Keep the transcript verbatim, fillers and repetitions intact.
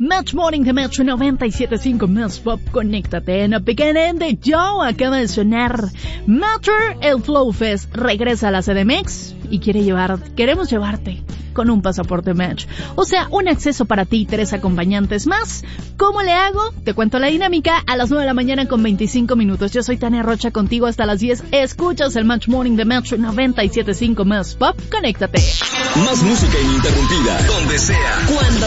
Match Morning de Metro noventa y siete punto cinco Más Pop, conéctate en a Pequeña de Joe. Acaba de sonar Matter. El Flow Fest regresa a la C D M X y quiere llevar, queremos llevarte con un pasaporte Match, o sea, un acceso para ti y tres acompañantes más. ¿Cómo le hago? Te cuento la dinámica a las nueve de la mañana con veinticinco minutos. Yo soy Tania Rocha, contigo hasta las diez. Escuchas el Match Morning de Metro noventa y siete punto cinco Más Pop, conéctate. Más música ininterrumpida, donde sea, cuando